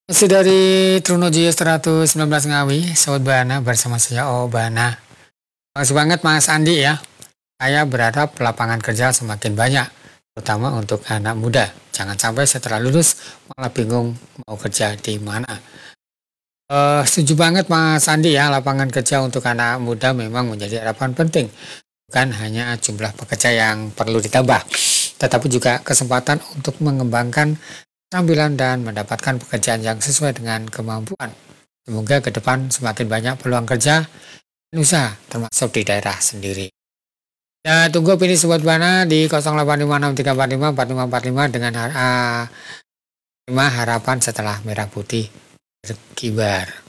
Masih dari Trunojoyo 119 Ngawi, Sobat Bana bersama saya Bana. Makasih banget Mas Andi ya. Saya berharap lapangan kerja semakin banyak, terutama untuk anak muda. Jangan sampai setelah lulus malah bingung mau kerja di mana. Setuju banget Mas Andi ya, lapangan kerja untuk anak muda memang menjadi harapan penting. Bukan hanya jumlah pekerja yang perlu ditambah, tetapi juga kesempatan untuk mengembangkan keterampilan dan mendapatkan pekerjaan yang sesuai dengan kemampuan. Semoga ke depan semakin banyak peluang kerja dan usaha, termasuk di daerah sendiri. Ya, tunggu opini Sobat Bana di 085634545445 dengan harapan setelah merah putih berkibar.